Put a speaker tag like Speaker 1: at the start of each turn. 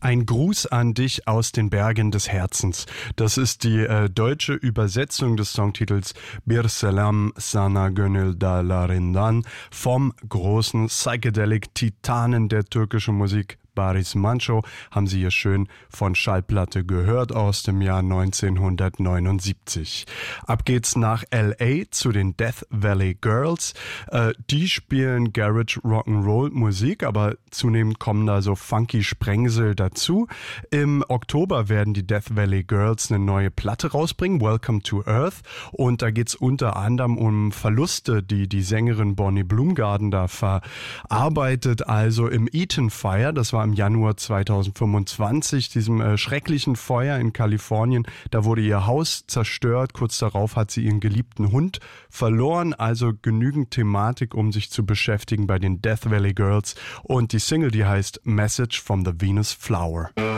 Speaker 1: Ein Gruß an dich aus den Bergen des Herzens. Das ist die deutsche Übersetzung des Songtitels Bir Selam Sana Gönül Dağlarından vom großen Psychedelic-Titanen der türkischen Musik Barış Manço, haben Sie hier schön von Schallplatte gehört aus dem Jahr 1979. Ab geht's nach L.A. zu den Death Valley Girls. Die spielen Garage Rock'n'Roll Musik, aber zunehmend kommen da so funky Sprengsel dazu. Im Oktober werden die Death Valley Girls eine neue Platte rausbringen, Welcome to Earth. Und da geht's unter anderem um Verluste, die die Sängerin Bonnie Blumgarden da verarbeitet. Also im Eaton Fire, das war im Januar 2025, diesem schrecklichen Feuer in Kalifornien. Da wurde ihr Haus zerstört. Kurz darauf hat sie ihren geliebten Hund verloren. Also genügend Thematik, um sich zu beschäftigen bei den Death Valley Girls. Und die Single, die heißt Message from the Venus Flower.